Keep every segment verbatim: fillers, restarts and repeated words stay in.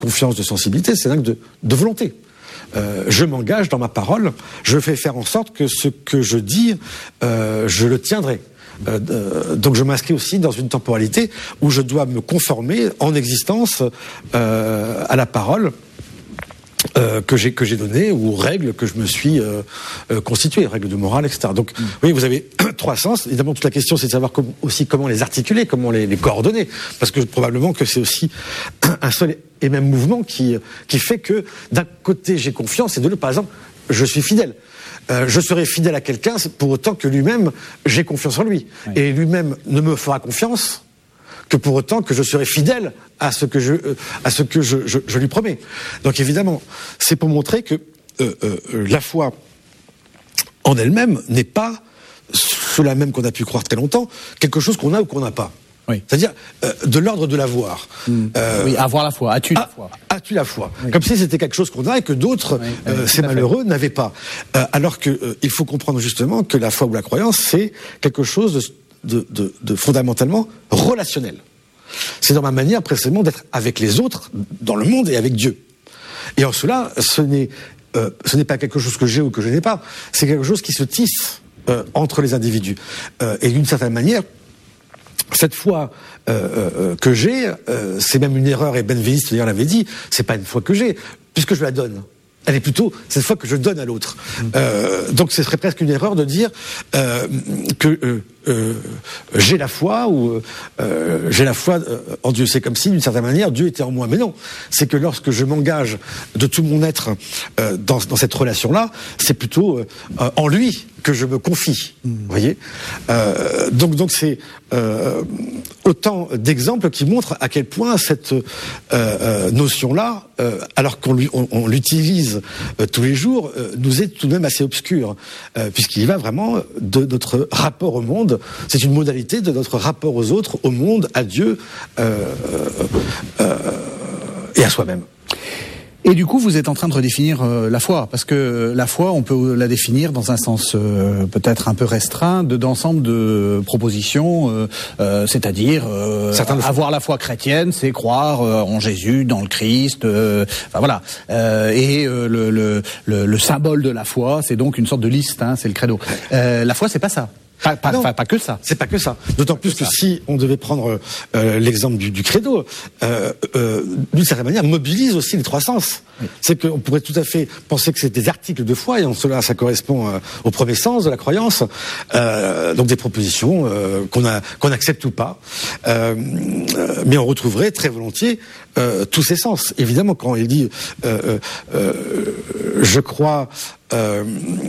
confiance, de sensibilité, c'est un acte de, de volonté. Euh, je m'engage dans ma parole, je fais faire en sorte que ce que je dis, euh, je le tiendrai. Euh, euh, donc je m'inscris aussi dans une temporalité où je dois me conformer en existence euh, à la parole euh, que j'ai que j'ai donnée ou aux règles que je me suis euh, euh, constituées, règles de morale, et cetera. Donc, mmh. oui, vous avez trois sens. Évidemment, toute la question, c'est de savoir com- aussi comment les articuler, comment les, les coordonner, parce que probablement que c'est aussi un seul et même mouvement qui qui fait que d'un côté j'ai confiance et de l'autre, par exemple, je suis fidèle. Euh, je serai fidèle à quelqu'un pour autant que lui-même, j'ai confiance en lui. Oui. Et lui-même ne me fera confiance que pour autant que je serai fidèle à ce que je, euh, à ce que je, je, je lui promets. Donc évidemment, c'est pour montrer que euh, euh, la foi en elle-même n'est pas, cela même qu'on a pu croire très longtemps, quelque chose qu'on a ou qu'on n'a pas. Oui. C'est-à-dire euh, de l'ordre de l'avoir. Mmh. Euh, oui, avoir la foi. As-tu la foi ? As-tu la foi ? Oui. Comme si c'était quelque chose qu'on a et que d'autres, oui, euh, oui, ces malheureux, fait. n'avaient pas. Euh, alors que euh, il faut comprendre justement que la foi ou la croyance, c'est quelque chose de, de, de, de fondamentalement relationnel. C'est dans ma manière précisément d'être avec les autres, dans le monde et avec Dieu. Et en cela, ce n'est, euh, ce n'est pas quelque chose que j'ai ou que je n'ai pas. C'est quelque chose qui se tisse euh, entre les individus. Euh, et d'une certaine manière, cette foi euh, euh, que j'ai, euh, c'est même une erreur, et Benveniste d'ailleurs l'avait dit, c'est pas une foi que j'ai, puisque je la donne. Elle est plutôt cette foi que je donne à l'autre. Mmh. Euh, donc ce serait presque une erreur de dire euh, que euh, euh, j'ai la foi ou euh, j'ai la foi en Dieu. C'est comme si, d'une certaine manière, Dieu était en moi. Mais non, c'est que lorsque je m'engage de tout mon être euh, dans, dans cette relation-là, c'est plutôt euh, en lui que je me confie. Mmh. Vous voyez. Euh, donc donc c'est euh, autant d'exemples qui montrent à quel point cette euh, euh, notion-là, euh, alors qu'on lui, on, on l'utilise euh, tous les jours, euh, nous est tout de même assez obscure, euh, puisqu'il y va vraiment de notre rapport au monde. C'est une modalité de notre rapport aux autres, au monde, à Dieu euh, euh, et à soi-même. Et du coup, vous êtes en train de redéfinir euh, la foi, parce que la foi, on peut la définir dans un sens euh, peut-être un peu restreint de d'ensemble de propositions, euh, euh, c'est-à-dire euh, avoir la foi chrétienne, c'est croire euh, en Jésus, dans le Christ, euh, enfin voilà. Euh, et euh, le, le, le, le symbole de la foi, c'est donc une sorte de liste, hein, c'est le credo. Euh, la foi, c'est pas ça. Pas, pas, non, pas, pas que ça. C'est pas que ça. D'autant plus que, que si on devait prendre euh, l'exemple du, du credo, euh, euh, d'une certaine manière, mobilise aussi les trois sens. Oui. C'est qu'on pourrait tout à fait penser que c'est des articles de foi, et en cela, ça correspond euh, au premier sens de la croyance. Euh, donc des propositions euh, qu'on a, qu'on accepte ou pas. Euh, euh, mais on retrouverait très volontiers euh, tous ces sens. Évidemment, quand il dit euh, euh, je crois Euh,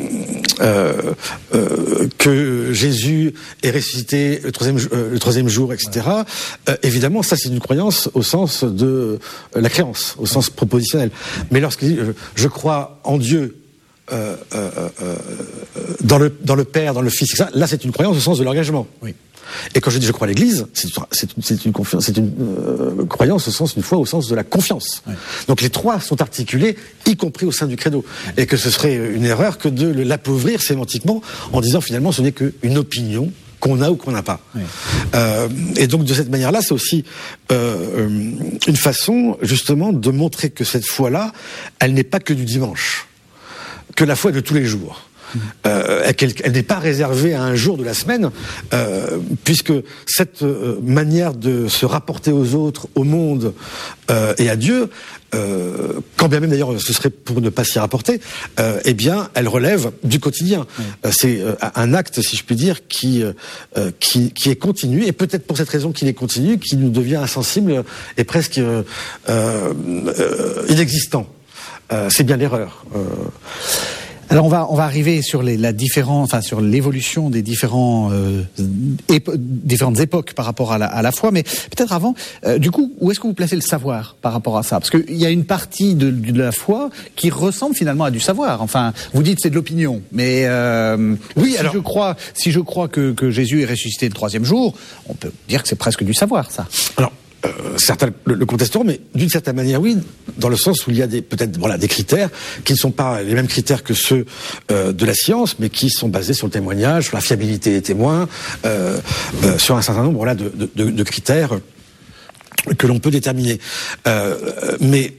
euh, euh, que Jésus est ressuscité le troisième, euh, le troisième jour, et cetera. Euh, évidemment, ça c'est une croyance au sens de euh, la créance, au sens propositionnel. Mais lorsqu'il dit euh, je crois en Dieu, euh, euh, euh, dans le dans le Père, dans le Fils, et cetera, là c'est une croyance au sens de l'engagement. Oui. Et quand je dis je crois à l'Église, c'est, c'est, c'est une confiance, c'est une euh, croyance au sens, une foi au sens de la confiance. Ouais. Donc les trois sont articulés, y compris au sein du credo. Ouais. Et que ce serait une erreur que de l'appauvrir sémantiquement en disant finalement ce n'est qu'une opinion qu'on a ou qu'on n'a pas. Ouais. Euh, et donc de cette manière-là, c'est aussi euh, une façon justement de montrer que cette foi-là, elle n'est pas que du dimanche, que la foi est de tous les jours. Euh, qu'elle, elle n'est pas réservée à un jour de la semaine, euh, puisque cette euh, manière de se rapporter aux autres, au monde euh, et à Dieu, euh, quand bien même d'ailleurs ce serait pour ne pas s'y rapporter, euh, eh bien elle relève du quotidien. Oui. Euh, c'est euh, un acte, si je puis dire, qui, euh, qui qui est continu, et peut-être pour cette raison qu'il est continu, qui nous devient insensible et presque euh, euh, inexistant. Euh, c'est bien l'erreur. Euh, Alors on va on va arriver sur les, la différence, enfin sur l'évolution des différents euh, épo- différentes époques par rapport à la, à la foi, mais peut-être avant, euh, du coup, où est-ce que vous placez le savoir par rapport à ça ? Parce qu'il y a une partie de, de la foi qui ressemble finalement à du savoir. Enfin, vous dites c'est de l'opinion, mais euh, oui. Si alors je crois, si je crois que, que Jésus est ressuscité le troisième jour, on peut dire que c'est presque du savoir, ça. Alors. Euh, certains le, le contesteront, mais d'une certaine manière, oui, dans le sens où il y a des, peut-être voilà, des critères qui ne sont pas les mêmes critères que ceux euh, de la science, mais qui sont basés sur le témoignage, sur la fiabilité des témoins, euh, euh, sur un certain nombre voilà, de, de, de critères que l'on peut déterminer. Euh, mais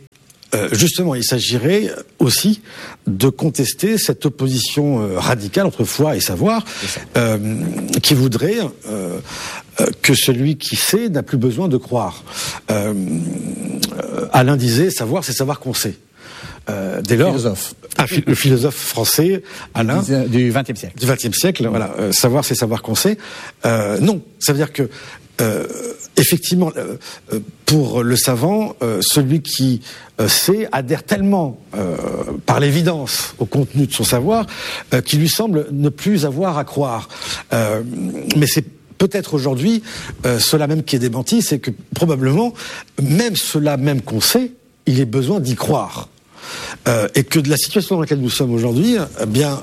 euh, justement, il s'agirait aussi de contester cette opposition euh, radicale entre foi et savoir, euh, qui voudrait euh, euh, que celui qui sait n'a plus besoin de croire. Euh, euh, Alain disait, savoir, c'est savoir qu'on sait. Euh, dès lors, philosophe. Un, le philosophe français, Alain, du vingtième siècle. Du vingtième siècle, voilà. Euh, savoir, c'est savoir qu'on sait. Euh, non, ça veut dire que euh, effectivement, euh, pour le savant, euh, celui qui euh, sait adhère tellement, euh, par l'évidence, au contenu de son savoir, euh, qu'il lui semble ne plus avoir à croire. Euh, mais c'est peut-être aujourd'hui euh, cela même qui est démenti, c'est que probablement, même cela même qu'on sait, il est besoin d'y croire. Euh, et que de la situation dans laquelle nous sommes aujourd'hui, eh bien,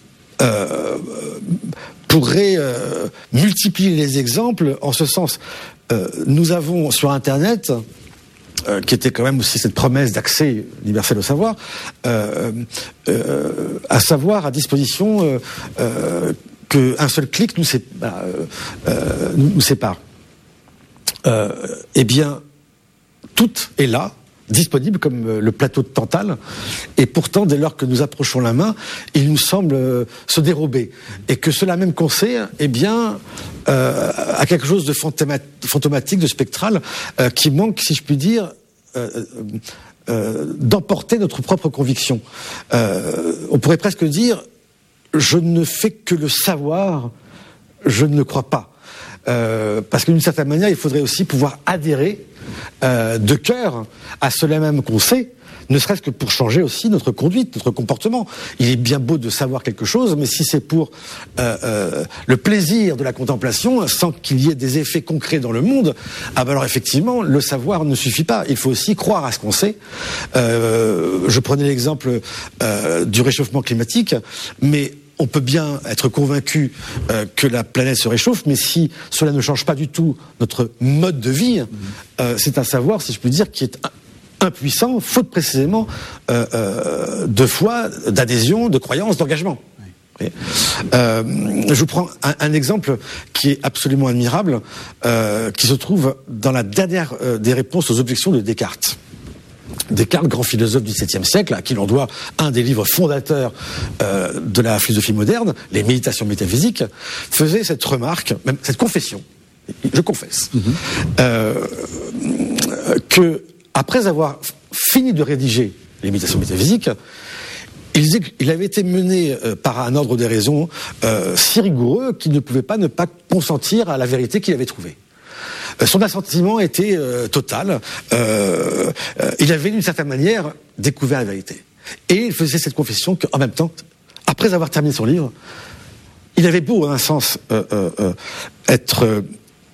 euh, pourrait euh, multiplier les exemples en ce sens. Euh, nous avons sur Internet, euh, qui était quand même aussi cette promesse d'accès universel au savoir, euh, euh, à savoir à disposition euh, euh, qu'un seul clic nous, sé- bah, euh, nous, nous sépare. Euh, eh bien, tout est là, disponible comme le plateau de Tantale, et pourtant, dès lors que nous approchons la main, il nous semble euh, se dérober, et que cela même qu'on sait, eh bien, euh, a quelque chose de fantoma- fantomatique, de spectral, euh, qui manque, si je puis dire, euh, euh, d'emporter notre propre conviction. Euh, on pourrait presque dire, je ne fais que le savoir, je ne le crois pas. Euh, parce que d'une certaine manière, il faudrait aussi pouvoir adhérer euh, de cœur à cela même qu'on sait, ne serait-ce que pour changer aussi notre conduite, notre comportement. Il est bien beau de savoir quelque chose, mais si c'est pour euh, euh, le plaisir de la contemplation, sans qu'il y ait des effets concrets dans le monde, ah ben alors effectivement, le savoir ne suffit pas. Il faut aussi croire à ce qu'on sait. Euh, je prenais l'exemple euh, du réchauffement climatique, mais on peut bien être convaincu euh, que la planète se réchauffe, mais si cela ne change pas du tout notre mode de vie, mmh. euh, c'est un savoir, si je puis dire, qui est impuissant, faute précisément euh, euh, de foi, d'adhésion, de croyance, d'engagement. Oui. Euh, je vous prends un, un exemple qui est absolument admirable, euh, qui se trouve dans la dernière euh, des réponses aux objections de Descartes. Descartes, grand philosophe du septième siècle, à qui l'on doit un des livres fondateurs euh, de la philosophie moderne, les Méditations métaphysiques, faisait cette remarque, même cette confession, je confesse, mm-hmm. euh, que après avoir fini de rédiger les Méditations métaphysiques, il, disait qu'il avait été mené euh, par un ordre des raisons euh, si rigoureux qu'il ne pouvait pas ne pas consentir à la vérité qu'il avait trouvée. Son assentiment était euh, total. Euh, euh, il avait d'une certaine manière découvert la vérité. Et il faisait cette confession qu'en même temps, après avoir terminé son livre, il avait beau, en un sens, euh, euh, euh, être euh,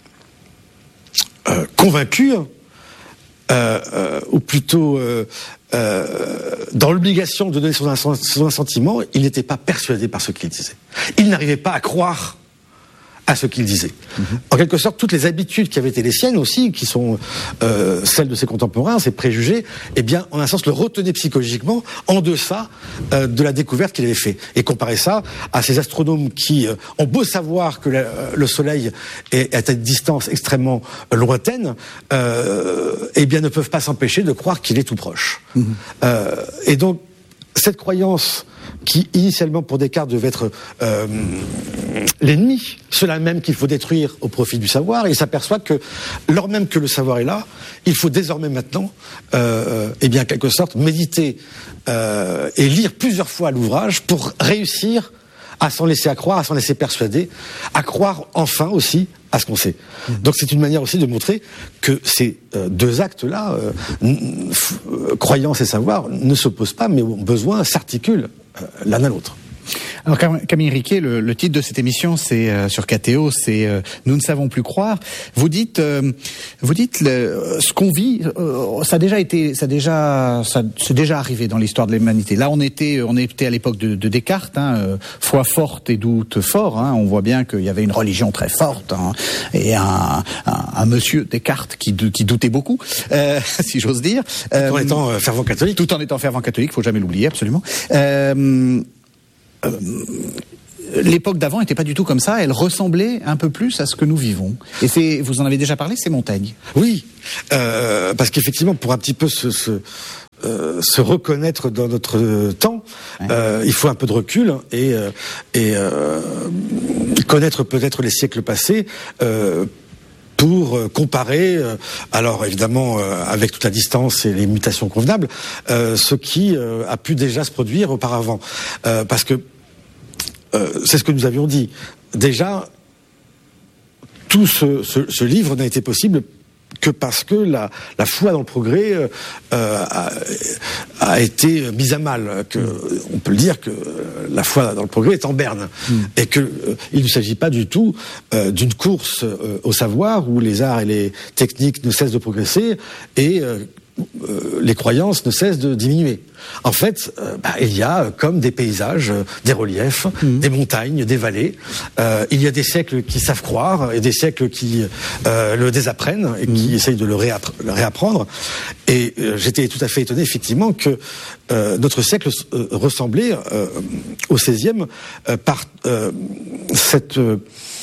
euh, convaincu, euh, euh, ou plutôt euh, euh, dans l'obligation de donner son, son assentiment, il n'était pas persuadé par ce qu'il disait. Il n'arrivait pas à croire à ce qu'il disait. Mmh. En quelque sorte, toutes les habitudes qui avaient été les siennes aussi, qui sont euh, celles de ses contemporains, ses préjugés, eh bien, en un sens, le retenaient psychologiquement en deçà euh, de la découverte qu'il avait fait. Et comparer ça à ces astronomes qui euh, ont beau savoir que la, le Soleil est, est à une distance extrêmement lointaine, euh, eh bien, ne peuvent pas s'empêcher de croire qu'il est tout proche. Mmh. Euh, et donc, cette croyance qui initialement pour Descartes devait être euh, l'ennemi, cela même qu'il faut détruire au profit du savoir, il s'aperçoit que lors même que le savoir est là, il faut désormais maintenant, euh, eh bien, en quelque sorte, méditer euh, et lire plusieurs fois l'ouvrage pour réussir à s'en laisser à croire, à s'en laisser persuader, à croire enfin aussi à ce qu'on sait. Mmh. Donc c'est une manière aussi de montrer que ces euh, deux actes-là, euh, n- f- croyance et savoir, ne s'opposent pas, mais ont besoin, s'articulent euh, l'un à l'autre. Alors Camille Riquet, le, le titre de cette émission, c'est euh, sur K T O, c'est euh, Nous ne savons plus croire. Vous dites, euh, vous dites, le, ce qu'on vit, euh, ça a déjà été, ça a déjà, ça c'est déjà arrivé dans l'histoire de l'humanité. Là, on était, on était à l'époque de, de Descartes, hein, euh, foi forte et doute fort. Hein, on voit bien qu'il y avait une religion très forte hein, et un, un, un monsieur Descartes qui, qui doutait beaucoup, euh, si j'ose dire. Euh, tout en étant euh, fervent catholique. Tout en étant fervent catholique, faut jamais l'oublier, absolument. Euh, Euh, l'époque d'avant n'était pas du tout comme ça, elle ressemblait un peu plus à ce que nous vivons. Et c'est, vous en avez déjà parlé, c'est Montaigne. Oui, euh, parce qu'effectivement, pour un petit peu se, se, euh, se reconnaître dans notre temps, ouais. euh, il faut un peu de recul et, euh, et euh, connaître peut-être les siècles passés. Euh, pour comparer, euh, alors évidemment euh, avec toute la distance et les mutations convenables, euh, ce qui euh, a pu déjà se produire auparavant. Euh, parce que euh, c'est ce que nous avions dit. Déjà, tout ce, ce, ce livre n'a été possible que parce que la, la foi dans le progrès euh, a, a été mise à mal. Que, on peut le dire que la foi dans le progrès est en berne. Mm. Et qu'il euh, ne s'agit pas du tout euh, d'une course euh, au savoir où les arts et les techniques ne cessent de progresser et euh, euh, les croyances ne cessent de diminuer. En fait, euh, bah, il y a comme des paysages, euh, des reliefs, mmh. des montagnes, des vallées. Euh, il y a des siècles qui savent croire et des siècles qui euh, le désapprennent et mmh. qui essayent de le, réappre- le réapprendre. Et euh, j'étais tout à fait étonné, effectivement, que euh, notre siècle euh, ressemblait euh, au seizième euh, par euh, cette euh,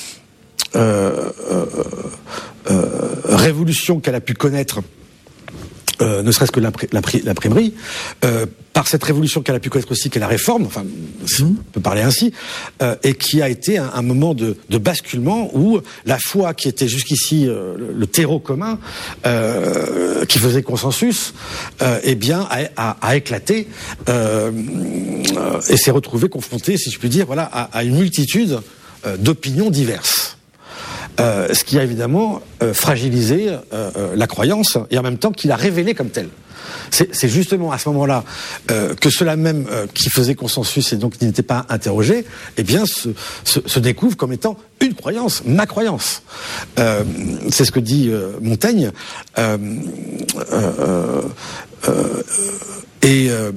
euh, euh, révolution qu'elle a pu connaître. Euh, ne serait-ce que l'impr- l'impr- l'imprimerie, euh, par cette révolution qu'elle a pu connaître aussi, qu'est la réforme, enfin, si on peut parler ainsi, euh, et qui a été un, un moment de, de basculement où la foi qui était jusqu'ici euh, le, le terreau commun, euh, qui faisait consensus, euh, eh bien, a, a, a éclaté euh, euh, et s'est retrouvé confronté, si je puis dire, voilà, à, à une multitude euh, d'opinions diverses. Euh, ce qui a évidemment euh, fragilisé euh, euh, la croyance et en même temps qui l'a révélée comme telle. C'est, c'est justement à ce moment-là euh, que ceux-là même euh, qui faisaient consensus et donc qui n'étaient pas interrogés, eh bien, se, se, se découvrent comme étant une croyance, ma croyance. Euh, c'est ce que dit euh, Montaigne. Euh, euh, euh, et euh,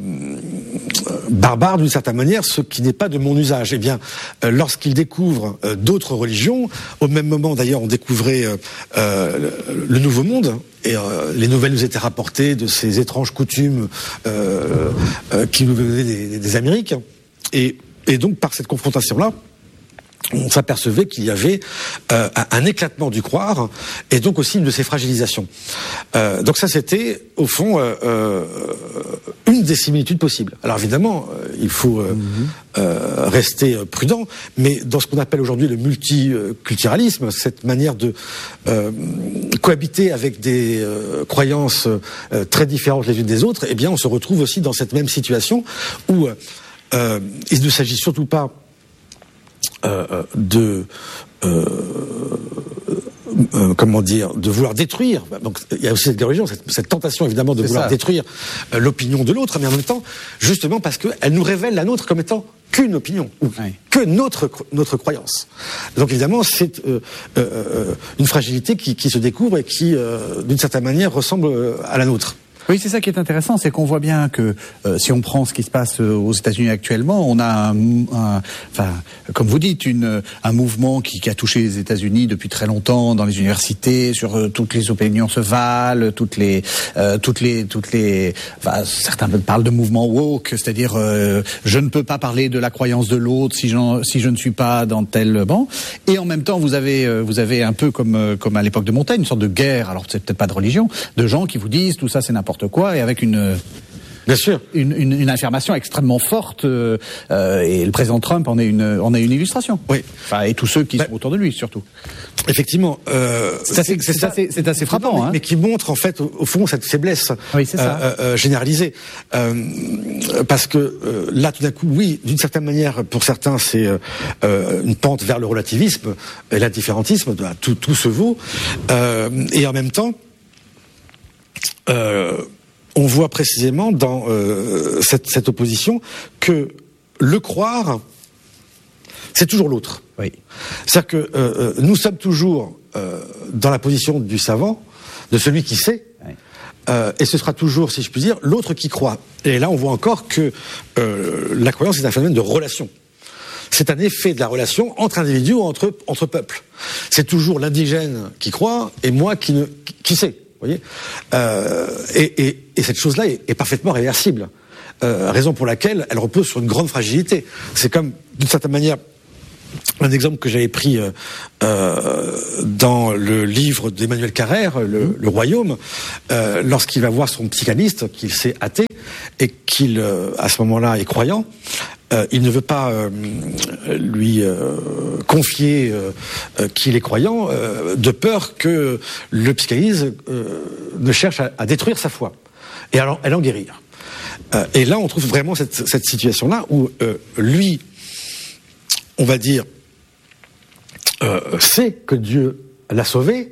barbare d'une certaine manière, ce qui n'est pas de mon usage. Eh bien, euh, lorsqu'il découvre euh, d'autres religions, au même moment d'ailleurs on découvrait euh, euh, le, le Nouveau Monde, et euh, les nouvelles nous étaient rapportées de ces étranges coutumes euh, euh, qui nous venaient des, des Amériques, et, et donc par cette confrontation-là, on s'apercevait qu'il y avait euh, un éclatement du croire et donc aussi une de ces fragilisations. Euh, donc ça, c'était au fond euh, euh, une des similitudes possibles. Alors évidemment, euh, il faut euh, mm-hmm. euh, rester prudent, mais dans ce qu'on appelle aujourd'hui le multiculturalisme, cette manière de euh, cohabiter avec des euh, croyances euh, très différentes les unes des autres, eh bien, on se retrouve aussi dans cette même situation où euh, il ne s'agit surtout pas Euh, de euh, euh, comment dire, de vouloir détruire. Donc il y a aussi cette religion, cette, cette tentation évidemment de C'est vouloir ça. détruire euh, l'opinion de l'autre, mais en même temps, justement parce qu'elle nous révèle la nôtre comme étant qu'une opinion ou oui. que notre notre croyance. Donc évidemment, c'est euh, euh, une fragilité qui, qui se découvre et qui, euh, d'une certaine manière, ressemble à la nôtre. Oui, c'est ça qui est intéressant, c'est qu'on voit bien que euh, si on prend ce qui se passe euh, aux États-Unis actuellement, on a, un, un, enfin, comme vous dites, une, un mouvement qui, qui a touché les États-Unis depuis très longtemps dans les universités, sur euh, toutes les opinions se valent, toutes les, euh, toutes les, toutes les, enfin, certains parlent de mouvement woke, c'est-à-dire euh, je ne peux pas parler de la croyance de l'autre si, j'en, si je ne suis pas dans tel banc. Et en même temps, vous avez, euh, vous avez un peu comme, euh, comme à l'époque de Montaigne, une sorte de guerre. Alors c'est peut-être pas de religion, de gens qui vous disent tout ça c'est n'importe quoi, et avec une bien sûr une, une, une affirmation extrêmement forte, euh, euh, et le président Trump en est une en est une illustration. Oui. Enfin, et tous ceux qui bah, sont autour de lui surtout. Effectivement, euh, c'est, assez, c'est, c'est, ça, c'est, c'est assez frappant, mais, hein. mais qui montre en fait au, au fond cette faiblesse oui, c'est ça. Euh, euh, généralisée, euh, parce que euh, là tout d'un coup, oui, d'une certaine manière, pour certains, c'est euh, une pente vers le relativisme et l'indifférentisme, tout, tout se vaut, euh, et en même temps. Euh, on voit précisément dans euh, cette, cette opposition que le croire, c'est toujours l'autre. Oui. C'est-à-dire que euh, nous sommes toujours euh, dans la position du savant, de celui qui sait, oui. euh, et ce sera toujours, si je puis dire, l'autre qui croit. Et là, on voit encore que euh, la croyance est un phénomène de relation. C'est un effet de la relation entre individus ou entre, entre peuples. C'est toujours l'indigène qui croit et moi qui, ne, qui, qui sais. Vous voyez, euh, et, et, et cette chose-là est, est parfaitement réversible. Euh, raison pour laquelle elle repose sur une grande fragilité. C'est comme, d'une certaine manière, un exemple que j'avais pris euh, euh, dans le livre d'Emmanuel Carrère, le, mmh. le Royaume, euh, lorsqu'il va voir son psychanalyste, qu'il s'est athée et qu'il, euh, à ce moment-là, est croyant. Euh, il ne veut pas euh, lui euh, confier euh, euh, qu'il est croyant, euh, de peur que le psychanalyste euh, ne cherche à, à détruire sa foi et à, à l'en guérir. Euh, et là, on trouve vraiment cette, cette situation-là où euh, lui, on va dire, euh, sait que Dieu l'a sauvé,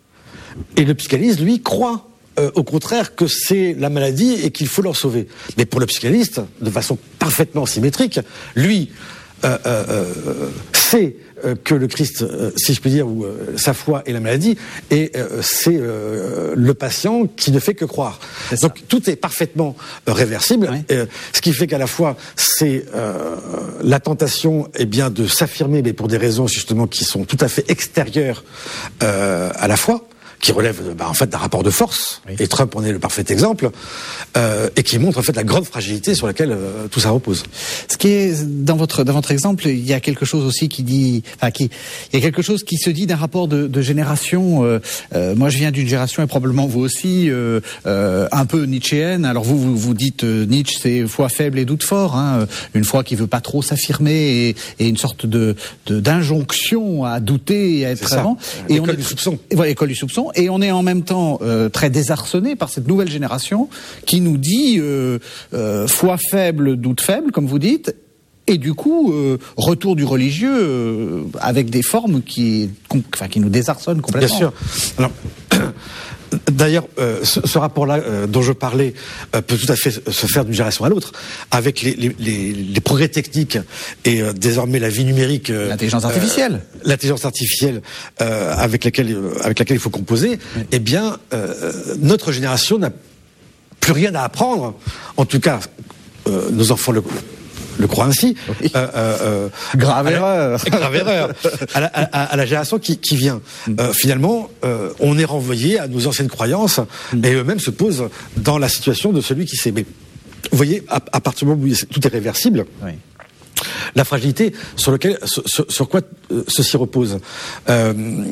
et le psychanalyste, lui, croit euh, au contraire que c'est la maladie et qu'il faut leur sauver. Mais pour le psychanalyste, de façon parfaitement symétrique, lui euh, euh, sait euh, que le Christ, euh, si je puis dire, ou euh, sa foi est la maladie, et euh, c'est euh, le patient qui ne fait que croire. Donc tout est parfaitement euh, réversible, oui. euh, ce qui fait qu'à la fois c'est euh, la tentation, eh bien, de s'affirmer, mais pour des raisons justement qui sont tout à fait extérieures euh, à la foi, qui relève bah, en fait d'un rapport de force, oui. et Trump en est le parfait exemple, euh, et qui montre en fait la grande fragilité sur laquelle euh, tout ça repose. Ce qui est dans votre dans votre exemple, il y a quelque chose aussi qui dit, enfin qui, il y a quelque chose qui se dit d'un rapport de, de génération. Euh, euh, moi, je viens d'une génération et probablement vous aussi, euh, euh, un peu nietzschéenne. Alors vous vous, vous dites euh, Nietzsche, c'est foi faible et doute fort, hein, une foi qui veut pas trop s'affirmer et, et une sorte de, de d'injonction à douter et à être avant. Et l'école on est, du soupçon. Voilà, école du soupçon. Et on est en même temps euh, très désarçonné par cette nouvelle génération qui nous dit euh, euh, foi faible, doute faible, comme vous dites, et du coup euh, retour du religieux euh, avec des formes qui, enfin, qui nous désarçonnent complètement. Bien sûr. Alors, d'ailleurs, euh, ce, ce rapport-là euh, dont je parlais euh, peut tout à fait se faire d'une génération à l'autre, avec les, les, les, les progrès techniques et euh, désormais la vie numérique, euh, l'intelligence artificielle, euh, l'intelligence artificielle euh, avec laquelle euh, avec laquelle il faut composer. Oui. Eh bien, euh, notre génération n'a plus rien à apprendre. En tout cas, euh, nos enfants le le croient ainsi. Oui. Euh, euh, grave erreur. Grave erreur. À la, à, à la génération qui, qui vient. Euh, finalement, euh, on est renvoyé à nos anciennes croyances mm. et eux-mêmes se posent dans la situation de celui qui sait. Mais vous voyez, à, à partir du moment où tout est réversible, oui. la fragilité sur lequel, sur, sur quoi euh, ceci repose. Euh,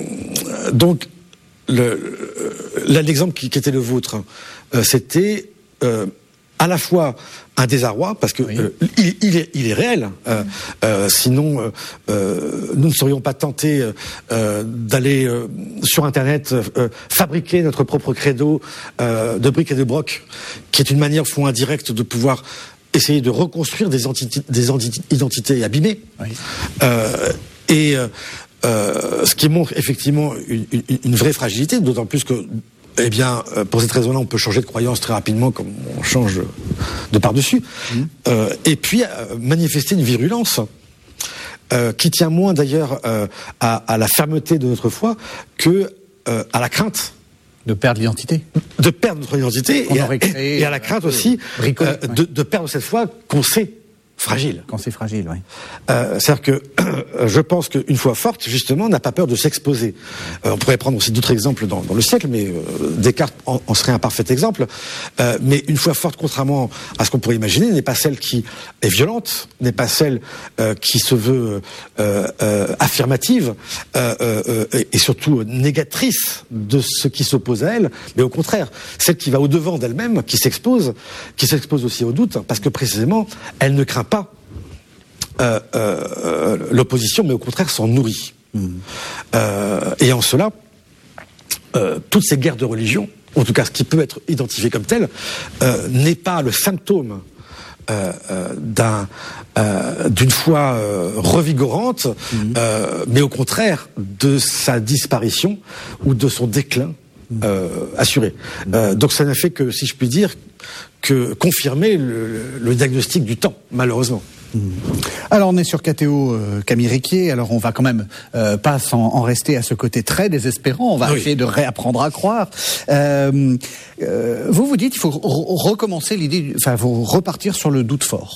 donc, le, là, l'exemple qui, qui était le vôtre, euh, c'était euh, à la fois un désarroi, parce que oui. euh, il, il, est, il est réel. Euh, euh, sinon, euh, nous ne serions pas tentés euh, d'aller euh, sur Internet euh, fabriquer notre propre credo euh, de briques et de broc, qui est une manière, fond indirecte, de pouvoir essayer de reconstruire des, entités, des identités abîmées. Oui. Euh, et euh, ce qui montre effectivement une, une, une vraie fragilité, d'autant plus que eh bien, pour cette raison-là, on peut changer de croyance très rapidement, comme on change de par-dessus. Mmh. Euh, et puis, euh, manifester une virulence euh, qui tient moins d'ailleurs euh, à, à la fermeté de notre foi que euh, à la crainte. De perdre l'identité. De perdre notre identité et à, créé, et à la crainte euh, aussi euh, ouais. de, de perdre cette foi qu'on sait fragile. Quand c'est fragile, oui. Euh, c'est-à-dire que euh, je pense qu'une foi forte, justement, n'a pas peur de s'exposer. Euh, on pourrait prendre aussi d'autres exemples dans, dans le siècle, mais euh, Descartes en, en serait un parfait exemple. Euh, mais une foi forte, contrairement à ce qu'on pourrait imaginer, n'est pas celle qui est violente, n'est pas celle euh, qui se veut euh, euh, affirmative euh, euh, et surtout négatrice de ce qui s'oppose à elle, mais au contraire, celle qui va au-devant d'elle-même, qui s'expose, qui s'expose aussi au doute, parce que précisément, elle ne craint pas euh, euh, l'opposition, mais au contraire s'en nourrit. Mmh. Euh, et en cela, euh, toutes ces guerres de religion, en tout cas ce qui peut être identifié comme tel, euh, n'est pas le symptôme euh, euh, d'un, euh, d'une foi euh, revigorante, mmh. euh, mais au contraire de sa disparition ou de son déclin euh, assuré. Mmh. Euh, donc ça n'a fait que, si je puis dire, que confirmer le, le diagnostic du temps, malheureusement. Alors on est sur K T O euh, Camille Riquier, alors on va quand même euh, pas en, en rester à ce côté très désespérant, on va oui. essayer de réapprendre à croire. Euh, euh, vous vous dites il faut re- recommencer l'idée, enfin faut repartir sur le doute fort.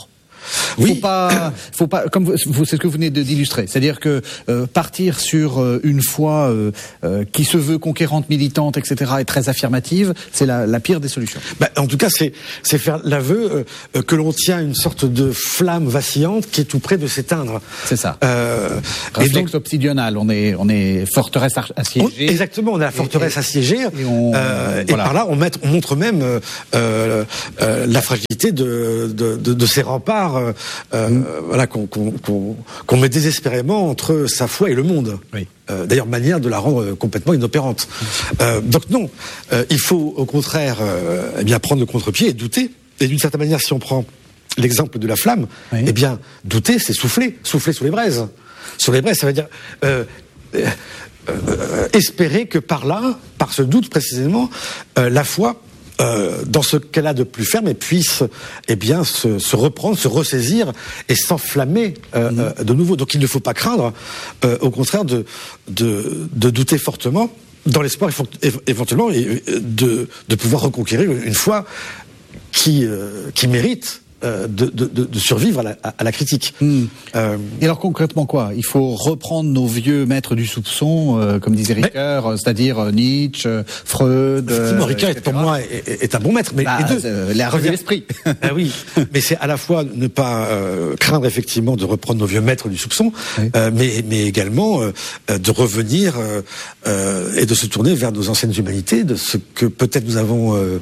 Oui. Faut pas, faut pas, comme vous, c'est ce que vous venez d'illustrer, c'est-à-dire que euh, partir sur euh, une foi euh, euh, qui se veut conquérante, militante, et cetera, et très affirmative, c'est la, la pire des solutions. Bah, en tout cas, c'est c'est faire l'aveu euh, que l'on tient une sorte de flamme vacillante qui est tout près de s'éteindre. C'est ça. Euh, Réflexe obsidional. On est, on est forteresse assiégée. On, exactement, on est la forteresse et, assiégée. Et, on, euh, voilà. et par là, on, met, on montre même euh, euh, la fragilité de, de, de, de ces remparts, euh, mm. voilà, qu'on qu'on, qu'on, qu'on met désespérément entre sa foi et le monde. Oui. Euh, d'ailleurs, manière de la rendre complètement inopérante. Euh, donc non, euh, il faut au contraire euh, eh bien prendre le contre-pied et douter. Et d'une certaine manière, si on prend l'exemple de la flamme, oui. eh bien douter, c'est souffler, souffler sur les braises. Sur les braises, ça veut dire euh, euh, euh, espérer que par là, par ce doute précisément, euh, la foi, euh, dans ce qu'elle a de plus ferme, puisse eh bien se, se reprendre, se ressaisir et s'enflammer euh, mmh. euh, de nouveau. Donc il ne faut pas craindre, euh, au contraire, de, de, de douter fortement, dans l'espoir éventuellement de, de pouvoir reconquérir une foi qui, euh, qui mérite Euh, de, de, de survivre à la, à la critique. Mmh. Euh... Et alors concrètement quoi ? Il faut reprendre nos vieux maîtres du soupçon, euh, comme disait Ricoeur, mais... c'est-à-dire euh, Nietzsche, Freud. Effectivement, Ricoeur est pour moi est, est un bon maître, mais bah, les deux. Euh, la revue de l'esprit. Ah oui, mais c'est à la fois ne pas euh, craindre effectivement de reprendre nos vieux maîtres du soupçon, oui. euh, mais mais également euh, de revenir euh, euh, et de se tourner vers nos anciennes humanités, de ce que peut-être nous avons euh,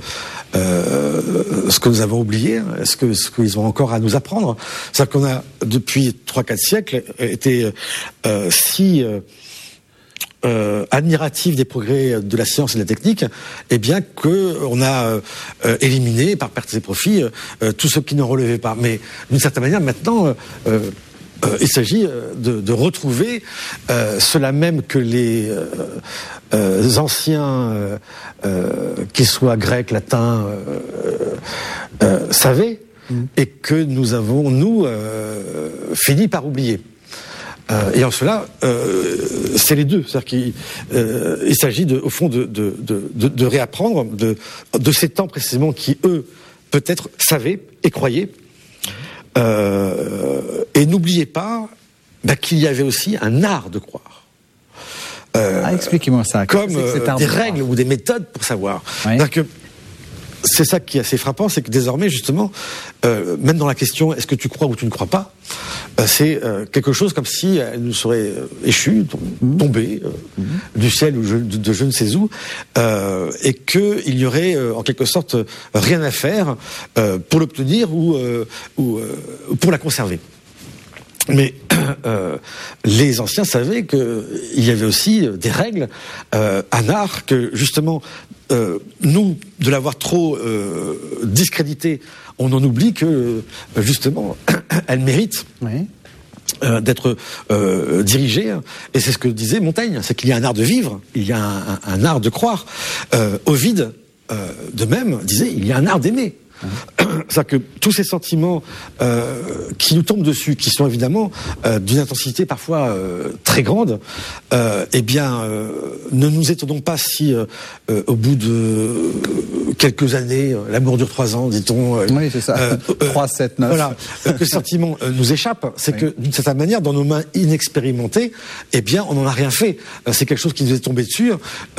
euh, ce que nous avons oublié, ce que ce qu'ils ont encore à nous apprendre. C'est-à-dire qu'on a, depuis trois quatre siècles, été euh, si euh, euh, admiratif des progrès de la science et de la technique, eh bien qu'on a euh, éliminé, par perte et profit, euh, tout ce qui ne relevait pas. Mais d'une certaine manière, maintenant, euh, euh, il s'agit de, de retrouver euh, cela même que les euh, euh, anciens, euh, euh, qu'ils soient grecs, latins, euh, euh, savaient, et que nous avons, nous, euh, fini par oublier. Euh, et en cela, euh, c'est les deux. C'est-à-dire qu'il euh, il s'agit, de, au fond, de, de, de, de réapprendre de, de ces temps précisément qui, eux, peut-être savaient et croyaient. Euh, et n'oubliez pas bah, qu'il y avait aussi un art de croire. Euh, ah, expliquez-moi ça. Comme euh, des règles ou des méthodes pour savoir. Oui. C'est-à-dire que c'est ça qui est assez frappant, c'est que désormais, justement, euh, même dans la question « est-ce que tu crois ou tu ne crois pas euh, ?» c'est euh, quelque chose comme si elle nous serait euh, échue, tombée euh, mmh. du ciel ou je, de, de je ne sais où, euh, et qu'il y aurait euh, en quelque sorte rien à faire euh, pour l'obtenir ou, euh, ou euh, pour la conserver. Mais euh, les anciens savaient qu'il y avait aussi des règles, euh, un art que justement euh, nous, de l'avoir trop euh, discrédité, on en oublie que justement elle mérite oui. euh, d'être euh, dirigée. Et c'est ce que disait Montaigne, c'est qu'il y a un art de vivre, il y a un, un, un art de croire. Euh, Ovide, euh, de même, disait il y a un art d'aimer. C'est-à-dire que tous ces sentiments euh, qui nous tombent dessus, qui sont évidemment euh, d'une intensité parfois euh, très grande, euh, eh bien, euh, ne nous étonnons pas si, euh, euh, au bout de quelques années, euh, l'amour dure trois ans, dit-on. Euh, oui, c'est ça. Euh, trois, sept, neuf. Voilà, euh, que ce sentiment euh, nous échappe. C'est oui. que d'une certaine manière, dans nos mains inexpérimentées, eh bien, on n'en a rien fait. Euh, c'est quelque chose qui nous est tombé dessus,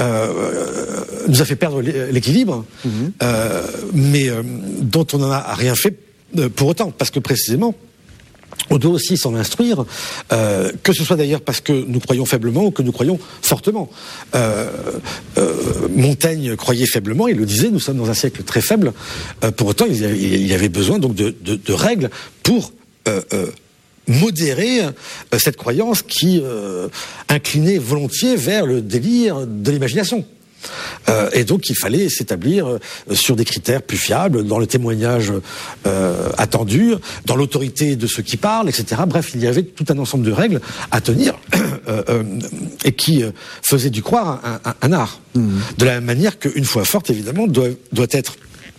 euh, nous a fait perdre l'équilibre, mm-hmm. euh, mais euh, dont on n'en a rien fait pour autant, parce que précisément, on doit aussi s'en instruire, euh, que ce soit d'ailleurs parce que nous croyons faiblement ou que nous croyons fortement. Euh, euh, Montaigne croyait faiblement, il le disait, nous sommes dans un siècle très faible, euh, pour autant il y avait, il y avait besoin donc de, de, de règles pour euh, euh, modérer euh, cette croyance qui euh, inclinait volontiers vers le délire de l'imagination. Euh, et donc il fallait s'établir euh, sur des critères plus fiables, dans le témoignage euh, attendu, dans l'autorité de ceux qui parlent, et cetera. Bref, il y avait tout un ensemble de règles à tenir euh, euh, et qui euh, faisaient du croire un, un, un art. Mmh. De la même manière qu'une foi forte, évidemment, doit, doit être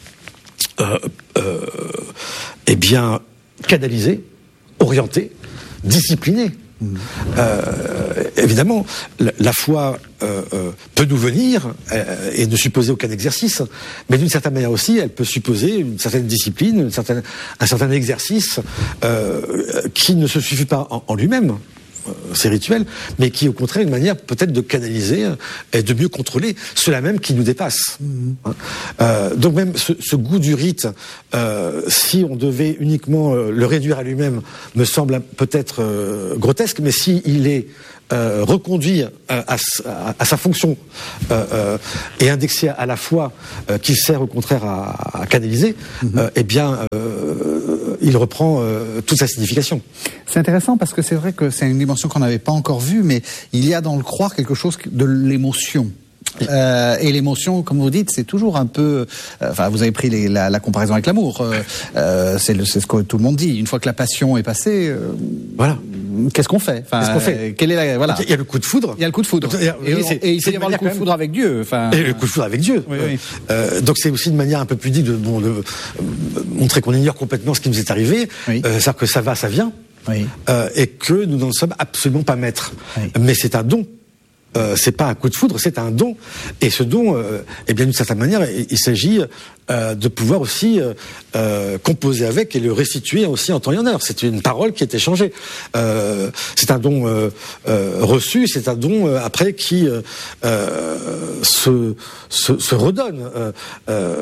euh, euh, eh bien canalisée, orientée, disciplinée. Mmh. Euh, évidemment, la, la foi euh, euh, peut nous venir euh, et ne supposer aucun exercice, mais d'une certaine manière aussi, elle peut supposer une certaine discipline, une certaine, un certain exercice euh, qui ne se suffit pas en, en lui-même. Ces rituels, mais qui, au contraire, une manière peut-être de canaliser et de mieux contrôler ceux-là même qui nous dépassent. Mmh. Euh, donc même ce, ce goût du rite, euh, si on devait uniquement euh, le réduire à lui-même, me semble peut-être euh, grotesque, mais si il est euh, reconduit à, à, à sa fonction euh, euh, et indexé à la fois euh, qu'il sert au contraire à, à canaliser, mmh. euh, eh bien, euh, il reprend euh, toute sa signification. C'est intéressant parce que c'est vrai que c'est une dimension qu'on n'avait pas encore vue, mais il y a dans le croire quelque chose de l'émotion. Euh, et l'émotion, comme vous dites, c'est toujours un peu. Euh, enfin, vous avez pris les, la, la comparaison avec l'amour. Euh, euh, c'est, le, c'est ce que tout le monde dit. Une fois que la passion est passée, euh, voilà. Qu'est-ce qu'on fait enfin, Qu'est-ce qu'on fait Quelle est la, voilà. Il y a le coup de foudre. Il y a le coup de foudre. Et, et, oui, et il peut y avoir le coup de foudre avec Dieu. Enfin. Et le coup de foudre avec Dieu. Oui, oui. Euh, donc c'est aussi une manière un peu pudique de, bon, de, de montrer qu'on ignore complètement ce qui nous est arrivé. Oui. Euh, c'est-à-dire que ça va, ça vient. Oui. Euh, et que nous n'en sommes absolument pas maîtres. Oui. Mais c'est un don. Euh, c'est pas un coup de foudre, c'est un don. Et ce don, euh, eh bien d'une certaine manière, il, il s'agit euh, de pouvoir aussi euh, euh, composer avec et le restituer aussi en temps et en heure. C'est une parole qui est échangée. Euh, c'est un don euh, euh, reçu, c'est un don euh, après qui euh, euh, se, se, se redonne euh, euh,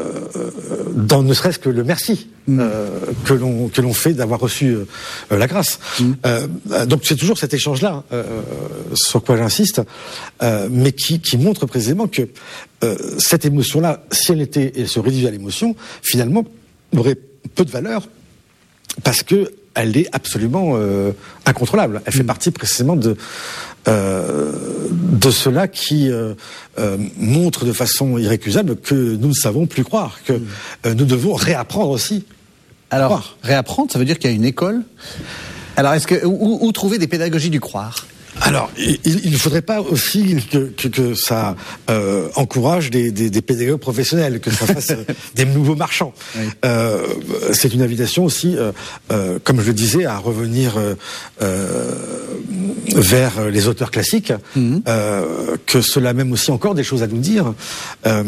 dans ne serait-ce que le merci mmh. euh, que l'on que l'on fait d'avoir reçu euh, la grâce. Mmh. Euh, donc c'est toujours cet échange-là euh, sur quoi j'insiste. Euh, mais qui, qui montre précisément que euh, cette émotion-là, si elle était et se réduisait à l'émotion, finalement, aurait peu de valeur parce que elle est absolument euh, incontrôlable. Elle fait mmh. partie précisément de euh, de cela qui euh, euh, montre de façon irrécusable que nous ne savons plus croire, que mmh. euh, nous devons réapprendre aussi. Alors, croire. Réapprendre, ça veut dire qu'il y a une école. Alors, est-ce que où, où trouver des pédagogies du croire? Alors, il ne faudrait pas aussi que, que, que ça euh, encourage des, des, des pédagogues professionnels, que ça fasse des nouveaux marchands. Oui. Euh, c'est une invitation aussi, euh, euh, comme je le disais, à revenir euh, vers les auteurs classiques, mmh. euh, que cela même aussi encore des choses à nous dire, euh,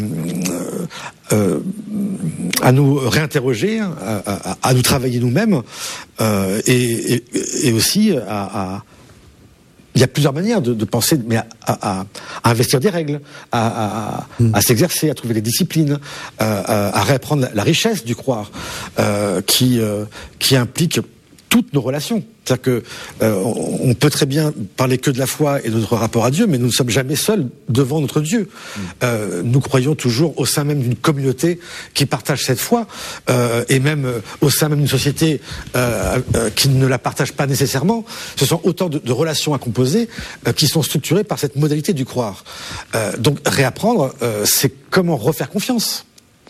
euh, à nous réinterroger, à, à, à nous travailler nous-mêmes, euh, et, et, et aussi à... à il y a plusieurs manières de, de penser, mais à, à, à investir des règles, à, à, mmh. à s'exercer, à trouver des disciplines, à, à réapprendre la, la richesse du croire, euh, qui, euh, qui implique toutes nos relations. C'est-à-dire que euh, on peut très bien parler que de la foi et de notre rapport à Dieu, mais nous ne sommes jamais seuls devant notre Dieu. Mmh. Euh, nous croyons toujours au sein même d'une communauté qui partage cette foi, euh, et même euh, au sein même d'une société euh, euh, qui ne la partage pas nécessairement. Ce sont autant de, de relations à composer euh, qui sont structurées par cette modalité du croire. Euh, donc réapprendre, euh, c'est comment refaire confiance.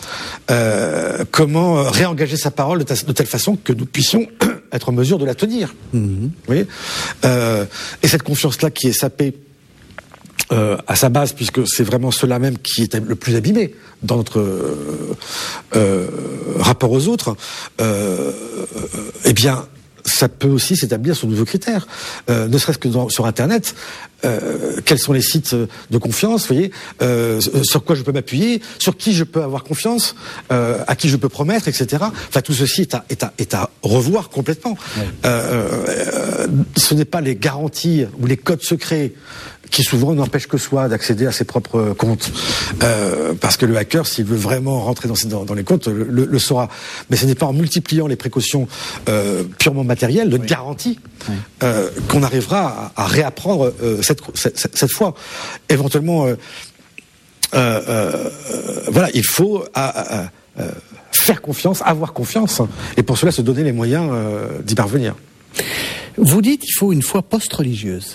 Euh, comment réengager sa parole de, ta, de telle façon que nous puissions être en mesure de la tenir. Mmh. Vous voyez euh, et cette confiance-là qui est sapée euh, à sa base, puisque c'est vraiment cela même qui est le plus abîmé dans notre euh, euh, rapport aux autres, euh, eh bien, ça peut aussi s'établir sur de nouveaux critères, euh, ne serait-ce que dans, sur Internet. Euh, quels sont les sites de confiance, vous voyez, euh, sur quoi je peux m'appuyer, sur qui je peux avoir confiance, euh, à qui je peux promettre, et cetera. Enfin, tout ceci est à, est à, est à revoir complètement. Ouais. Euh, euh, ce n'est pas les garanties ou les codes secrets qui souvent n'empêchent que soi d'accéder à ses propres comptes. Euh, parce que le hacker, s'il veut vraiment rentrer dans, dans, dans les comptes, le, le, le saura. Mais ce n'est pas en multipliant les précautions euh, purement matérielles, de oui. garantie, oui. Euh, qu'on arrivera à, à réapprendre euh, cette, cette, cette fois. Éventuellement, euh, euh, euh, voilà, il faut à, à, à faire confiance, avoir confiance, et pour cela se donner les moyens euh, d'y parvenir. Vous dites qu'il faut une foi post-religieuse.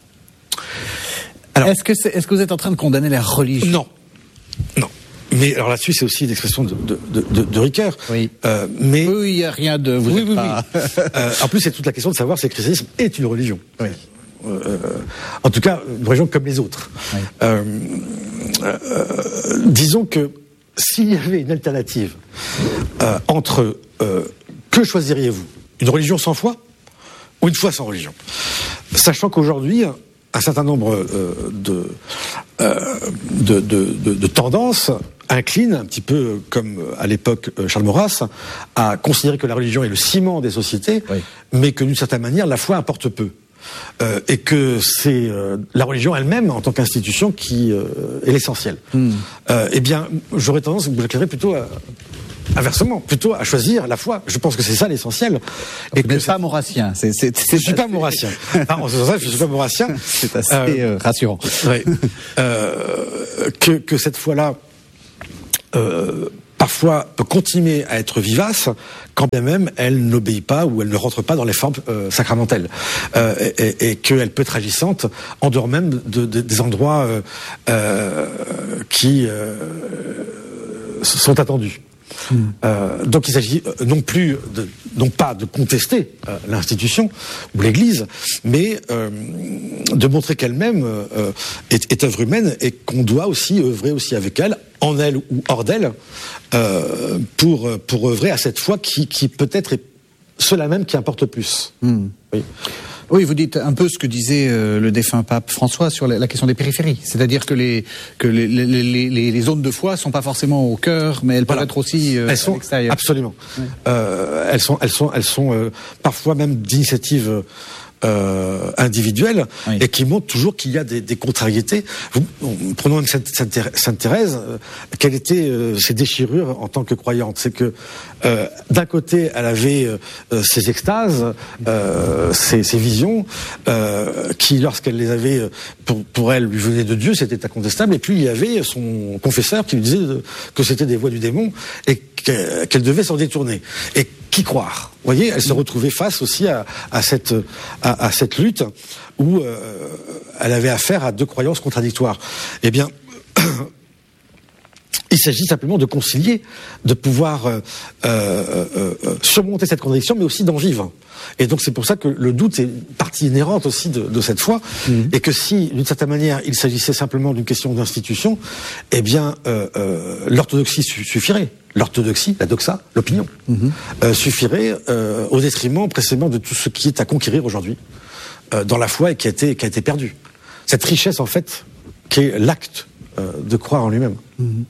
Alors, est-ce que, c'est, est-ce que vous êtes en train de condamner la religion ? Non, non. Mais alors là-dessus, c'est aussi une expression de, de, de, de Ricoeur. Oui. Euh, mais oui, il n'y a rien de. Vous oui, oui, pas... oui. euh, en plus, c'est toute la question de savoir si le christianisme est une religion. Oui. Euh, en tout cas, une religion comme les autres. Oui. Euh, euh, disons que s'il y avait une alternative euh, entre euh, que choisiriez-vous, une religion sans foi ou une foi sans religion, sachant qu'aujourd'hui un certain nombre euh, de, euh, de, de, de, de tendances inclinent, un petit peu comme à l'époque Charles Maurras, à considérer que la religion est le ciment des sociétés, oui. mais que d'une certaine manière, la foi importe peu. Euh, et que c'est euh, la religion elle-même, en tant qu'institution, qui euh, est l'essentiel. Mm. Euh, eh bien, j'aurais tendance, vous l'éclairez plutôt à... Inversement, plutôt à choisir la foi. Je pense que c'est ça l'essentiel. Et que c'est pas maurassien. C'est, c'est, c'est je suis pas maurassien. Enfin, en ce sens-là, je suis pas maurassien. C'est assez euh, rassurant. Ouais. Euh, que, que cette foi-là, euh, parfois, peut continuer à être vivace, quand bien même elle n'obéit pas ou elle ne rentre pas dans les formes euh, sacramentelles, euh, et, et, et qu'elle peut être agissante en dehors même de, de, des endroits euh, euh, qui euh, sont attendus. Mmh. Euh, donc il s'agit non plus, de, non pas de contester euh, l'institution ou l'Église, mais euh, de montrer qu'elle-même euh, est, est œuvre humaine et qu'on doit aussi œuvrer aussi avec elle, en elle ou hors d'elle, euh, pour pour œuvrer à cette foi qui, qui peut-être est cela même qui importe plus. Mmh. Oui. Oui, vous dites un peu ce que disait euh, le défunt pape François sur la, la question des périphéries. C'est-à-dire que les que les, les, les, les zones de foi sont pas forcément au cœur, mais elles voilà. peuvent être aussi euh, elles sont, à l'extérieur. Absolument. Oui. Euh, elles sont elles sont elles sont euh, parfois même d'initiative euh, individuelle, oui. et qui montrent toujours qu'il y a des, des contrariétés. Vous, prenons même Sainte, Sainte Thérèse, euh, quelles étaient euh, ses déchirures en tant que croyante. C'est que euh, d'un côté, elle avait euh, ses extases, euh, ses, ses visions, euh, qui, lorsqu'elle les avait, pour, pour elle, lui venaient de Dieu, c'était incontestable. Et puis il y avait son confesseur qui lui disait de, que c'était des voies du démon et qu'elle, qu'elle devait s'en détourner. Et qui croire ? Vous voyez, elle se retrouvait face aussi à, à cette à, à cette lutte où euh, elle avait affaire à deux croyances contradictoires. Eh bien, il s'agit simplement de concilier, de pouvoir euh, euh, euh, surmonter cette contradiction, mais aussi d'en vivre. Et donc c'est pour ça que le doute est une partie inhérente aussi de, de cette foi, mmh. et que si, d'une certaine manière, il s'agissait simplement d'une question d'institution, eh bien, euh, euh, l'orthodoxie suffirait. L'orthodoxie, la doxa, l'opinion, mmh. euh, suffirait euh, au détriment précisément de tout ce qui est à conquérir aujourd'hui euh, dans la foi et qui a été, qui a été perdu. Cette richesse, en fait, qui est l'acte euh, de croire en lui-même. Mmh.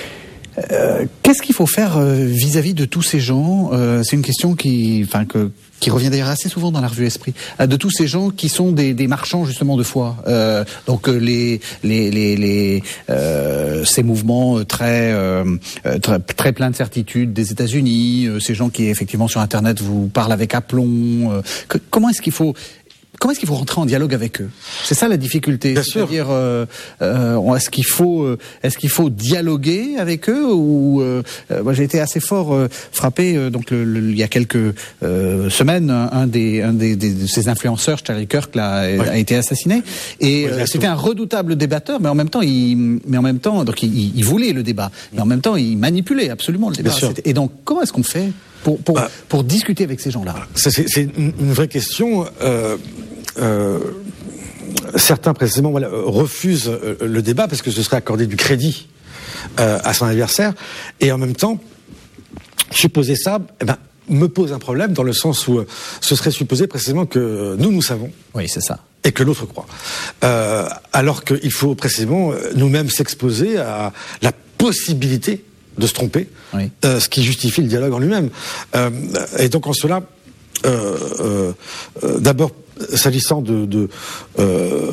Euh, qu'est-ce qu'il faut faire euh, vis-à-vis de tous ces gens euh, C'est une question qui, enfin, que, qui revient d'ailleurs assez souvent dans la revue Esprit. Euh, de tous ces gens qui sont des, des marchands justement de foi. Euh, donc euh, les, les, les, les euh, ces mouvements très, euh, très, très pleins de certitudes des États-Unis, euh, ces gens qui effectivement sur Internet vous parlent avec aplomb. Euh, que, comment est-ce qu'il faut Comment est-ce qu'il faut rentrer en dialogue avec eux ? C'est ça la difficulté. Bien C'est-à-dire, euh, euh, est-ce qu'il faut, euh, est-ce qu'il faut dialoguer avec eux ou euh, euh, moi j'ai été assez fort euh, frappé. Euh, donc le, le, il y a quelques euh, semaines, un des, un des, des de ces influenceurs, Charlie Kirk, là, oui. a été assassiné. Et oui, euh, c'était un redoutable débatteur, mais en même temps, il, mais en même temps, donc il, il voulait le débat, mais en même temps, il manipulait absolument le débat. Et donc, comment est-ce qu'on fait pour pour, bah, pour discuter avec ces gens-là ? C'est, c'est, c'est une, une vraie question. Euh, Euh, certains précisément voilà, refusent euh, le débat parce que ce serait accorder du crédit euh, à son adversaire, et en même temps supposer ça eh ben, me pose un problème dans le sens où euh, ce serait supposer précisément que nous nous savons. Oui, c'est ça. Et que l'autre croit. Euh, alors qu'il faut précisément nous-mêmes s'exposer à la possibilité de se tromper, oui. euh, ce qui justifie le dialogue en lui-même. Euh, et donc en cela, euh, euh, euh, d'abord, s'agissant de de, euh,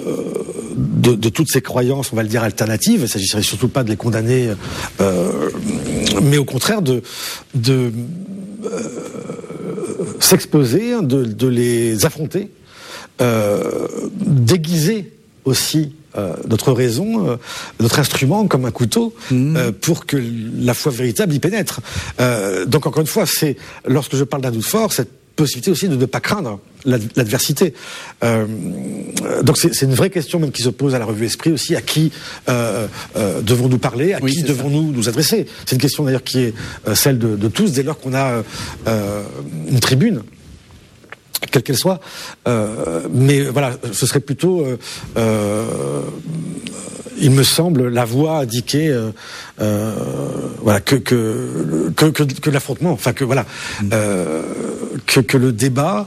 de de toutes ces croyances, on va le dire alternatives, il ne s'agirait surtout pas de les condamner, euh, mais au contraire de de euh, s'exposer, de de les affronter, euh, déguiser aussi euh, notre raison, euh, notre instrument comme un couteau, mmh. euh, pour que la foi véritable y pénètre. Euh, donc encore une fois, c'est lorsque je parle d'un doute fort, cette possibilité aussi de ne pas craindre l'adversité. Euh, donc c'est, c'est une vraie question même qui se pose à la revue Esprit aussi, à qui euh, euh, devons-nous parler, à oui, qui devons-nous nous adresser. C'est une question d'ailleurs qui est euh, celle de, de tous, dès lors qu'on a euh, une tribune, quelle qu'elle soit. Euh, mais voilà, ce serait plutôt, euh, euh, il me semble, la voie indiquée, euh, euh, voilà, que que, que que que l'affrontement, enfin que voilà, euh, que que le débat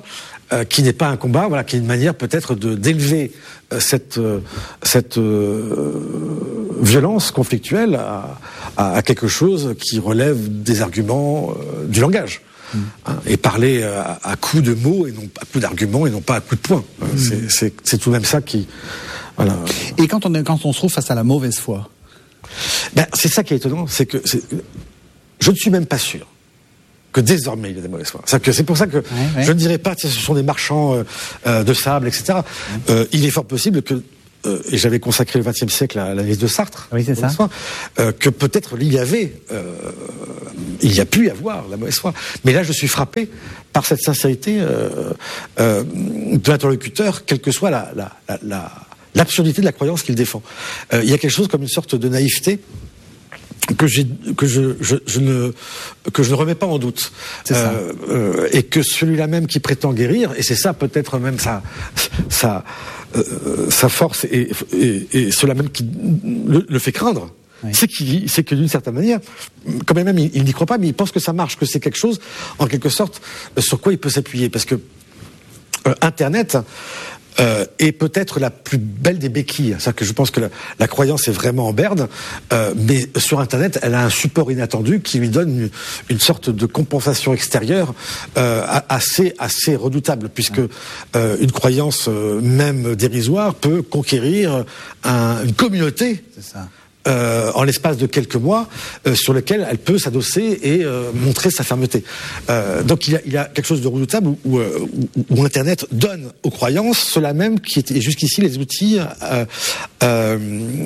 euh, qui n'est pas un combat, voilà, qui est une manière peut-être de d'élever euh, cette euh, cette euh, violence conflictuelle à, à, à quelque chose qui relève des arguments euh, du langage. Mmh. Hein, et parler à, à coups de mots et non à coups d'arguments et non pas à coups de poing. Mmh. C'est, c'est, c'est tout de même ça qui. Voilà. Et quand on est, quand on se trouve face à la mauvaise foi, ben c'est ça qui est étonnant, c'est que c'est, je ne suis même pas sûr que désormais il y a des mauvaises foi. C'est, que c'est pour ça que ouais, ouais. je ne dirais pas que ce sont des marchands euh, euh, de sable, et cetera. Mmh. Euh, il est fort possible que Euh, et j'avais consacré le vingtième siècle à l'analyse de Sartre, oui, c'est ça. Foi, euh, que peut-être il y avait, euh, il y a pu y avoir la mauvaise foi. Mais là, je suis frappé par cette sincérité euh, euh, de l'interlocuteur, quelle que soit la, la, la, la, l'absurdité de la croyance qu'il défend. Euh, il y a quelque chose comme une sorte de naïveté que j'ai, que je, je, je ne, que je ne remets pas en doute. C'est ça. Euh, euh, et que celui-là même qui prétend guérir, et c'est ça peut-être même sa, sa, euh, sa force, et, et, et cela même qui le, le fait craindre. Oui. C'est, qu'il, c'est que d'une certaine manière, quand même, il, il n'y croit pas, mais il pense que ça marche, que c'est quelque chose, en quelque sorte, sur quoi il peut s'appuyer. Parce que euh, Internet euh, est peut-être la plus belle des béquilles. C'est-à-dire que je pense que la, la croyance est vraiment en berne, euh, mais sur Internet, elle a un support inattendu qui lui donne une, une sorte de compensation extérieure euh, assez, assez redoutable, puisque euh, une croyance, euh, même dérisoire, peut conquérir un, une communauté. C'est ça. Euh, en l'espace de quelques mois, euh, sur lequel elle peut s'adosser et euh, montrer sa fermeté. Euh, donc il y, a, il y a quelque chose de redoutable où, où, où, où Internet donne aux croyances cela même qui était jusqu'ici les outils euh, euh,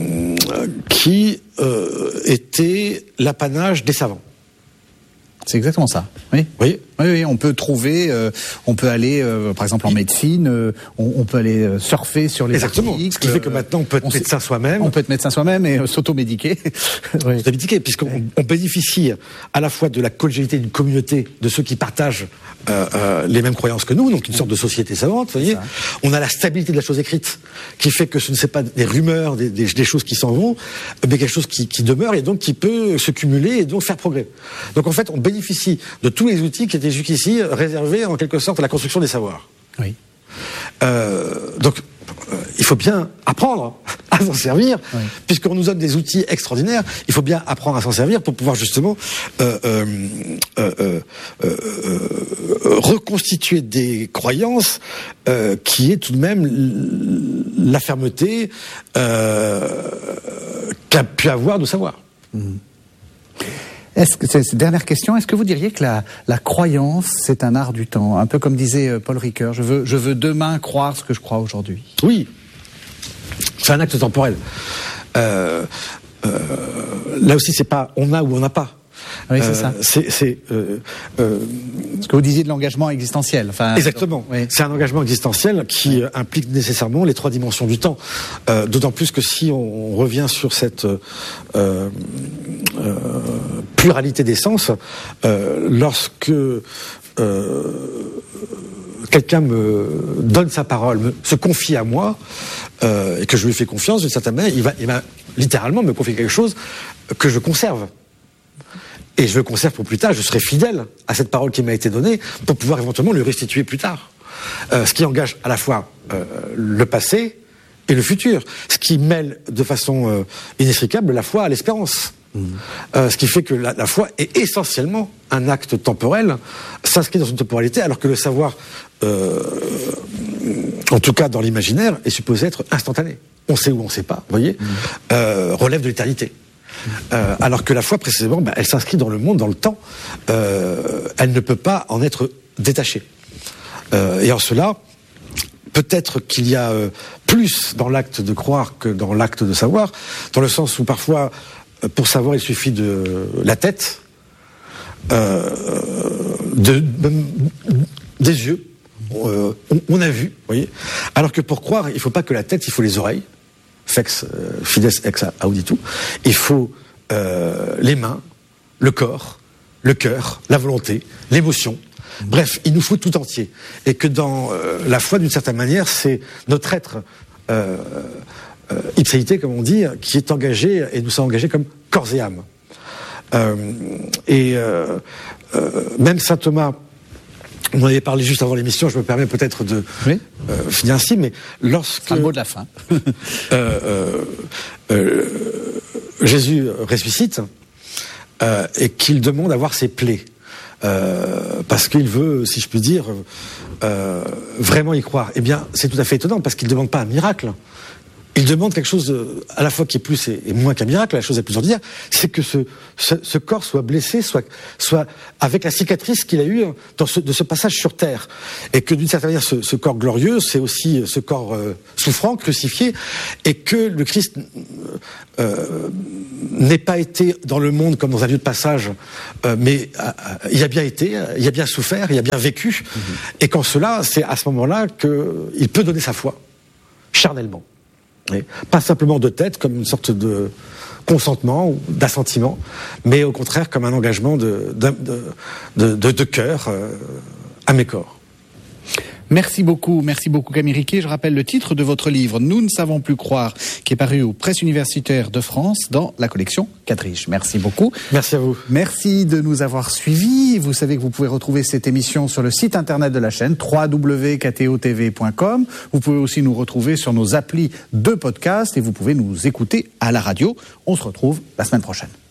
qui euh, étaient l'apanage des savants. C'est exactement ça. Oui. Oui. Oui, oui, on peut trouver, euh, on peut aller, euh, par exemple en médecine, euh, on, on peut aller euh, surfer sur les Exactement. articles. Ce qui fait que maintenant on peut être on médecin soi-même. On peut être médecin soi-même et euh, s'automédiquer. Oui. S'automédiquer, puisqu'on oui. on bénéficie à la fois de la collégialité d'une communauté de ceux qui partagent euh, euh, les mêmes croyances que nous, donc une sorte de société savante. Vous voyez, on a la stabilité de la chose écrite, qui fait que ce ne sont pas des rumeurs, des, des, des choses qui s'en vont, mais quelque chose qui, qui demeure et donc qui peut se cumuler et donc faire progrès. Donc en fait, on bénéficie de tous les outils qui étaient jusqu'ici réservés en quelque sorte à la construction des savoirs. Oui. Euh, donc euh, il faut bien apprendre à s'en servir, oui. puisqu'on nous donne des outils extraordinaires. Il faut bien apprendre à s'en servir pour pouvoir justement euh, euh, euh, euh, euh, reconstituer des croyances euh, qui est tout de même la fermeté euh, qu'a pu avoir de savoir. Mmh. Est-ce que, c'est, dernière question, est-ce que vous diriez que la, la croyance, c'est un art du temps? Un peu comme disait Paul Ricoeur, je veux, je veux demain croire ce que je crois aujourd'hui. Oui, c'est un acte temporel. Euh, euh, là aussi, c'est pas on a ou on n'a pas. Oui, c'est euh, ça. C'est, c'est euh, euh, ce que vous disiez de l'engagement existentiel. Enfin, exactement. Oui. C'est un engagement existentiel qui oui. implique nécessairement les trois dimensions du temps. Euh, d'autant plus que si on, on revient sur cette euh, euh, pluralité des sens, euh, lorsque euh, quelqu'un me donne sa parole, me, se confie à moi, euh, et que je lui fais confiance, d'une certaine manière, il va, il va littéralement me confier quelque chose que je conserve. Et je le conserve pour plus tard, je serai fidèle à cette parole qui m'a été donnée pour pouvoir éventuellement le restituer plus tard. Euh, ce qui engage à la fois euh, le passé et le futur. Ce qui mêle de façon euh, inextricable la foi à l'espérance. Mmh. Euh, ce qui fait que la, la foi est essentiellement un acte temporel, s'inscrit dans une temporalité, alors que le savoir, euh, en tout cas dans l'imaginaire, est supposé être instantané. On sait ou on ne sait pas, vous voyez, mmh. euh, relève de l'éternité. Euh, alors que la foi, précisément, bah, elle s'inscrit dans le monde, dans le temps. Euh, elle ne peut pas en être détachée. Euh, et en cela, peut-être qu'il y a euh, plus dans l'acte de croire que dans l'acte de savoir, dans le sens où parfois, pour savoir, il suffit de la tête, euh, de, de, des yeux. Euh, on, on a vu, vous voyez. Alors que pour croire, il ne faut pas que la tête, il faut les oreilles. Fex, euh, fides ex auditu. Il faut euh, les mains, le corps, le cœur, la volonté, l'émotion. Bref, il nous faut tout entier. Et que dans euh, la foi, d'une certaine manière, c'est notre être euh, euh, ipséité, comme on dit, qui est engagé, et nous sommes engagés comme corps et âme. Euh, et euh, euh, même saint Thomas On avait parlé juste avant l'émission, je me permets peut-être de oui. euh, finir ainsi, mais lorsque... Un mot de la fin. euh, euh, euh, Jésus ressuscite euh, et qu'il demande à voir ses plaies. Euh, parce qu'il veut, si je puis dire, euh, vraiment y croire. Eh bien, c'est tout à fait étonnant, parce qu'il ne demande pas un miracle. Il demande quelque chose de, à la fois qui est plus et, et moins qu'un miracle. La chose la plus ordinaire, c'est que ce, ce, ce corps soit blessé, soit, soit avec la cicatrice qu'il a eue dans ce, de ce passage sur terre, et que d'une certaine manière, ce, ce corps glorieux, c'est aussi ce corps euh, souffrant, crucifié, et que le Christ euh, n'ait pas été dans le monde comme dans un lieu de passage, euh, mais euh, il a bien été, il a bien souffert, il a bien vécu, mmh. et qu'en cela, c'est à ce moment-là qu'il peut donner sa foi, charnellement. Et pas simplement de tête, comme une sorte de consentement ou d'assentiment, mais au contraire comme un engagement de, de, de, de, de cœur euh, à mes corps. Merci beaucoup, merci beaucoup Camille Riquet. Je rappelle le titre de votre livre « Nous ne savons plus croire » qui est paru aux Presses universitaires de France dans la collection Quadriche. Merci beaucoup. Merci à vous. Merci de nous avoir suivis. Vous savez que vous pouvez retrouver cette émission sur le site internet de la chaîne w w w point k t o t v point com. Vous pouvez aussi nous retrouver sur nos applis de podcast et vous pouvez nous écouter à la radio. On se retrouve la semaine prochaine.